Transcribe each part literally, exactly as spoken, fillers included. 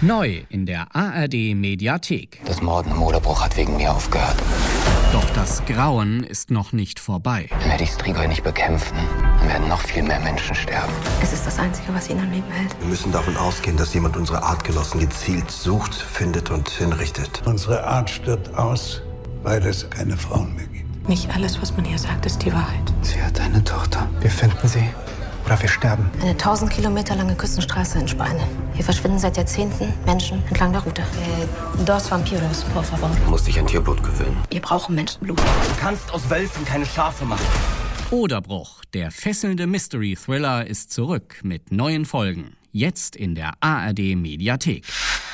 Neu in der A R D-Mediathek. Das Morden im Moderbruch hat wegen mir aufgehört. Doch das Grauen ist noch nicht vorbei. Wenn wir die Strigoi nicht bekämpfen, dann werden noch viel mehr Menschen sterben. Es ist das Einzige, was ihn am Leben hält. Wir müssen davon ausgehen, dass jemand unsere Artgenossen gezielt sucht, findet und hinrichtet. Unsere Art stirbt aus, weil es keine Frauen mehr gibt. Nicht alles, was man hier sagt, ist die Wahrheit. Sie hat eine Tochter. Wir finden sie oder wir sterben. Eine tausend Kilometer lange Küstenstraße in Spanien. Hier verschwinden seit Jahrzehnten Menschen entlang der Route. Äh, dos vampiros, por favor. Du musst dich an Tierblut gewöhnen. Wir brauchen Menschenblut. Du kannst aus Wölfen keine Schafe machen. Oderbruch, der fesselnde Mystery-Thriller, ist zurück mit neuen Folgen. Jetzt in der A R D-Mediathek.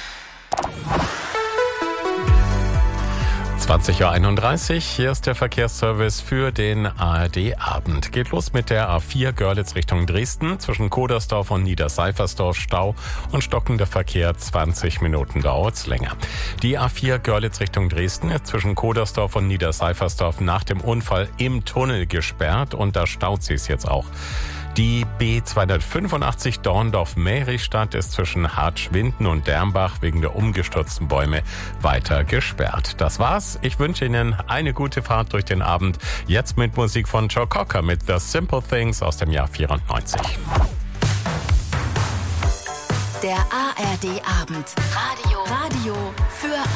zwanzig Uhr einunddreißig, hier ist der Verkehrsservice für den A R D-Abend. Geht los mit der A vier Görlitz Richtung Dresden. Zwischen Kodersdorf und Niederseifersdorf Stau und stockender Verkehr. zwanzig Minuten dauert's länger. Die A vier Görlitz Richtung Dresden ist zwischen Kodersdorf und Niederseifersdorf nach dem Unfall im Tunnel gesperrt und da staut sie es jetzt auch. Die B zweihundertfünfundachtzig Dorndorf-Mehrichstadt ist zwischen Hartschwinden und Dermbach wegen der umgestürzten Bäume weiter gesperrt. Das war's. Ich wünsche Ihnen eine gute Fahrt durch den Abend. Jetzt mit Musik von Joe Cocker mit The Simple Things aus dem Jahr vierundneunzig. Der A R D-Abend. Radio. Radio für